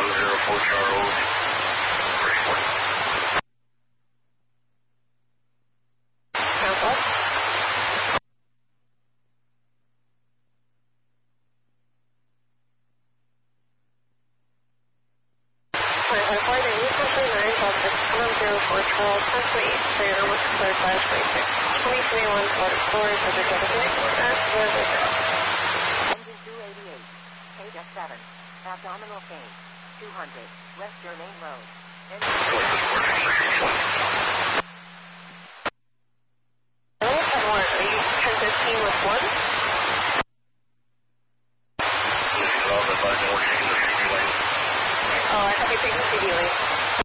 04 Charles. Southwest. Flight 839, Delta 1004 Charles, Central East, clear with cleared by 2021 Florida Flores, under W at 400. Engine 288, KF7, abdominal pain, 200, West Germain Road. Hello, what? Are you 1015 with 1? Oh, I thought you were taking CD lane.